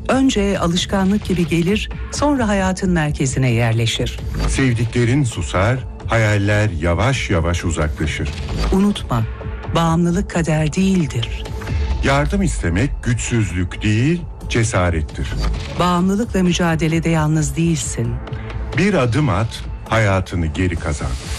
Önce alışkanlık gibi gelir, sonra hayatın merkezine yerleşir. Sevdiklerin susar, hayaller yavaş yavaş uzaklaşır. Unutma, bağımlılık kader değildir. Yardım istemek güçsüzlük değil, cesarettir. Bağımlılıkla mücadelede yalnız değilsin. Bir adım at, hayatını geri kazan.